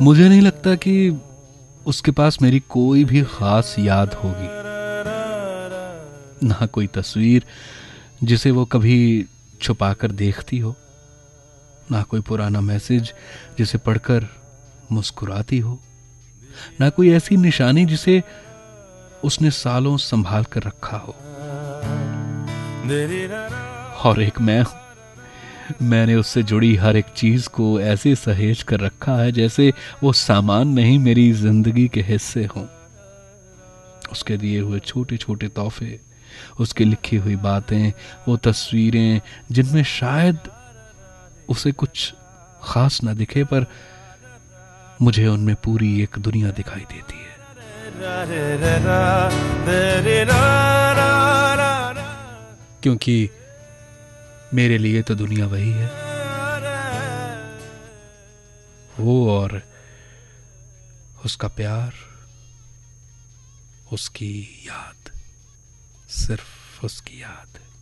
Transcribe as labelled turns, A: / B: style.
A: मुझे नहीं लगता कि उसके पास मेरी कोई भी खास याद होगी, ना कोई तस्वीर जिसे वो कभी छुपा कर देखती हो, ना कोई पुराना मैसेज जिसे पढ़कर मुस्कुराती हो, ना कोई ऐसी निशानी जिसे उसने सालों संभाल कर रखा हो। और एक मैं हूं, मैंने उससे जुड़ी हर एक चीज को ऐसे सहेज कर रखा है जैसे वो सामान नहीं, मेरी जिंदगी के हिस्से हों। उसके दिए हुए छोटे छोटे तोहफे, उसकी लिखी हुई बातें, वो तस्वीरें जिनमें शायद उसे कुछ खास ना दिखे, पर मुझे उनमें पूरी एक दुनिया दिखाई देती है। क्योंकि मेरे लिए तो दुनिया वही है, वो और उसका प्यार, उसकी याद, सिर्फ उसकी याद।